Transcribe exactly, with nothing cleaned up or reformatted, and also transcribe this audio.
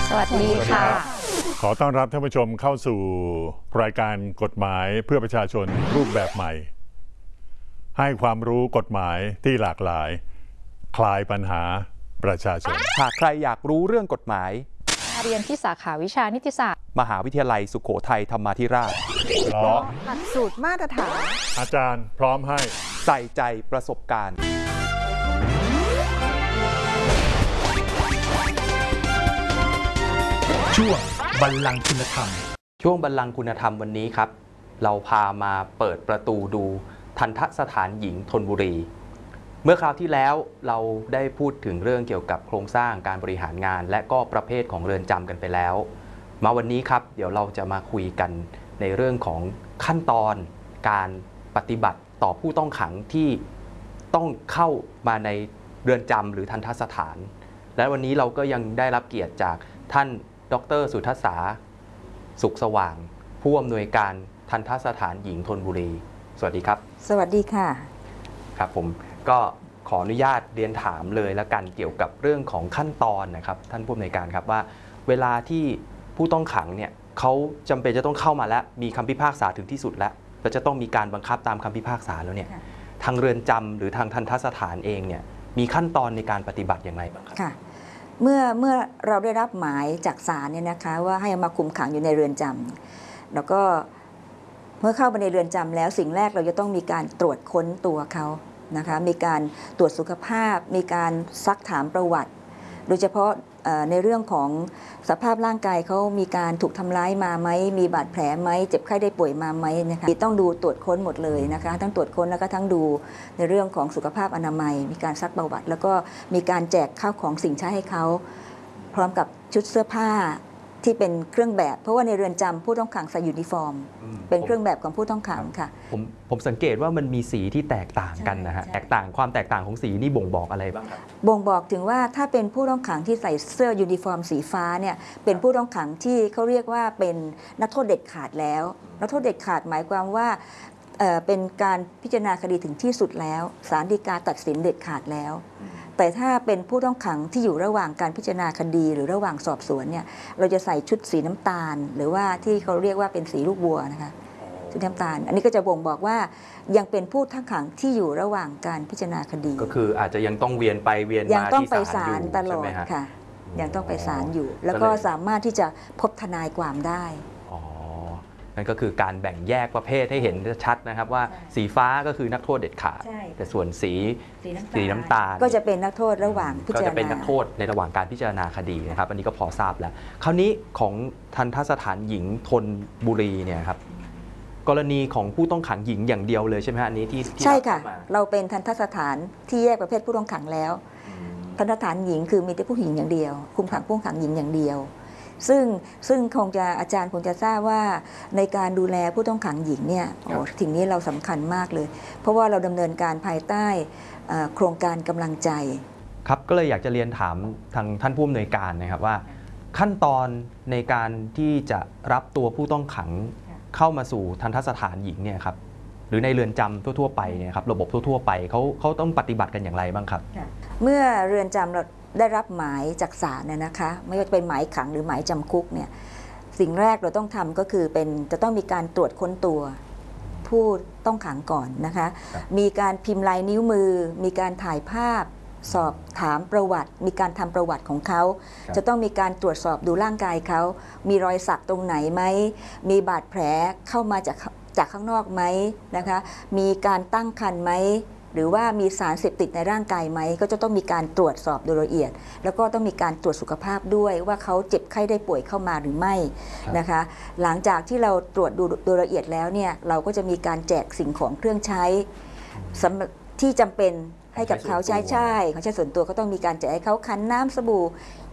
สวัสดีค่ะขอต้อนรับท่านผู้ชมเข้าสู่รายการกฎหมายเพื่อประชาชนรูปแบบใหม่ให้ความรู้กฎหมายที่หลากหลายคลายปัญหาประชาชนหากใครอยากรู้เรื่องกฎหมายเรียนที่สาขาวิชานิติศาสตร์มหาวิทยาลัยสุโขทัยธรรมาธิราชเพราะหลักสูตรมาตรฐานอาจารย์พร้อมให้ใส่ใจประสบการณ์ช่วงบัลลังก์คุณธรรมช่วงบัลลังก์คุณธรรมวันนี้ครับเราพามาเปิดประตูดูทัณฑสถานหญิงธนบุรีเมื่อคราวที่แล้วเราได้พูดถึงเรื่องเกี่ยวกับโครงสร้างการบริหารงานและก็ประเภทของเรือนจำกันไปแล้วมาวันนี้ครับเดี๋ยวเราจะมาคุยกันในเรื่องของขั้นตอนการปฏิบัติต่อผู้ต้องขังที่ต้องเข้ามาในเรือนจำหรือทัณฑสถานและวันนี้เราก็ยังได้รับเกียรติจากท่านดร.สุทัศษาสุขสว่างผู้อำนวยการทัณฑสถานหญิงธนบุรีสวัสดีครับสวัสดีค่ะครับผมก็ขออนุญาตเรียนถามเลยละกันเกี่ยวกับเรื่องของขั้นตอนนะครับท่านผู้อำนวยการครับว่าเวลาที่ผู้ต้องขังเนี่ยเขาจำเป็นจะต้องเข้ามาแล้วมีคำพิพากษาถึงที่สุดแล้วแล้วจะต้องมีการบังคับตามคำพิพากษาแล้วเนี่ยทางเรือนจำหรือทางทัณฑสถานเองเนี่ยมีขั้นตอนในการปฏิบัติอย่างไรบ้างครับค่ะเมื่อเมื่อเราได้รับหมายจากศาลเนี่ยนะคะว่าให้มาคุมขังอยู่ในเรือนจำแล้วก็เมื่อเข้าไปในเรือนจำแล้วสิ่งแรกเราจะต้องมีการตรวจค้นตัวเขานะคะมีการตรวจสุขภาพมีการซักถามประวัติโดยเฉพาะในเรื่องของสภาพร่างกายเขามีการถูกทำร้ายมาไหมมีบาดแผลไหมเจ็บไข้ได้ป่วยมาไหมนะคะต้องดูตรวจค้นหมดเลยนะคะทั้งตรวจค้นแล้วก็ทั้งดูในเรื่องของสุขภาพอนามัยมีการซักประวัติแล้วก็มีการแจกข้าวของสิ่งใช้ให้เขาพร้อมกับชุดเสื้อผ้าที่เป็นเครื่องแบบเพราะว่าในเรือนจำผู้ต้องขังใส่ยูนิฟอร์มเป็นเครื่องแบบของผู้ต้องขังค่ะผมผมสังเกตว่ามันมีสีที่แตกต่างกันนะฮะแตกต่างความแตกต่างของสีนี่บ่งบอกอะไรบ้างครับบ่งบอกถึงว่าถ้าเป็นผู้ต้องขังที่ใส่เสื้อยูนิฟอร์มสีฟ้าเนี่ยเป็นผู้ต้องขังที่เขาเรียกว่าเป็นนักโทษเด็ดขาดแล้วนักโทษเด็ดขาดหมายความว่าเอ่อเป็นการพิจารณาคดีถึงที่สุดแล้วศาลฎีกาตัดสินเด็ดขาดแล้วแต่ถ้าเป็นผู้ต้องขังที่อยู่ระหว่างการพิจารณาคดีหรือระหว่างสอบสวนเนี่ยเราจะใส่ชุดสีน้ำตาลหรือว่าที่เขาเรียกว่าเป็นสีลูกบัวนะคะชุดน้ำตาลอันนี้ก็จะบ่งบอกว่ายังเป็นผู้ต้องขังที่อยู่ระหว่างการพิจารณาคดีก็คืออาจจะยังต้องเวียนไปเวียนมายังต้องไปศาลตลอดค่ะยังต้องไปศาลอยู่แล้วก็สามารถที่จะพบทนายความได้นั่นก็คือการแบ่งแยกประเภทให้เห็นชัดนะครับว่าสีฟ้าก็คือนักโทษเด็ดขาดแต่ส่วนสีสีน้ำตาลก็จะเป็นนักโทษระหว่างพิจารณาก็จะเป็นนักโทษในระหว่างการพิจารณาคดีนะครับอันนี้ก็พอทราบแล้วคราวนี้ของทัณฑสถานหญิงธนบุรีเนี่ยครับกรณีของผู้ต้องขังหญิงอย่างเดียวเลยใช่ไหมฮะอันนี้ที่ใช่ค่ะเราเป็นทัณฑสถานที่แยกประเภทผู้ต้องขังแล้วทัณฑสถานหญิงคือมีแต่ผู้หญิงอย่างเดียวคุมขังผู้ต้องขังหญิงอย่างเดียวซึ่งซึ่งคงจะอาจารย์คงจะทราบว่าในการดูแลผู้ต้องขังหญิงเนี่ยโอ้สิ่งนี้เราสำคัญมากเลยเพราะว่าเราดำเนินการภายใต้โครงการกำลังใจครับก็เลยอยากจะเรียนถามทางท่านผู้อำนวยการนะครับว่าขั้นตอนในการที่จะรับตัวผู้ต้องขังเข้ามาสู่ทัณฑสถานหญิงเนี่ยครับหรือในเรือนจำทั่วๆไปเนี่ยครับระบบทั่วๆไปเขาเขาต้องปฏิบัติกันอย่างไรบ้างครับเมื่อเรือนจำเราได้รับหมายจากศาลเนี่ยนะคะไม่ว่าจะเป็นหมายขังหรือหมายจำคุกเนี่ยสิ่งแรกเราต้องทำก็คือเป็นจะต้องมีการตรวจค้นตัวผู้ต้องขังก่อนนะคะมีการพิมพ์ลายนิ้วมือมีการถ่ายภาพสอบถามประวัติมีการทำประวัติของเขาจะต้องมีการตรวจสอบดูร่างกายเขามีรอยสักตรงไหนไหมมีบาดแผลเข้ามาจากจากข้างนอกไหมนะคะมีการตั้งครรภ์ไหมหรือว่ามีสารเสพติดในร่างกายไหมก็จะต้องมีการตรวจสอบโดยละเอียดแล้วก็ต้องมีการตรวจสุขภาพด้วยว่าเขาเจ็บไข้ได้ป่วยเข้ามาหรือไม่นะคะหลังจากที่เราตรวจดูโดยละเอียดแล้วเนี่ยเราก็จะมีการแจกสิ่งของเครื่องใช้ที่จำเป็นให้กับเขาใช้ใช่ของใช้ส่วนตัวก็ต้องมีการแจกให้เขาคันน้ำสบู่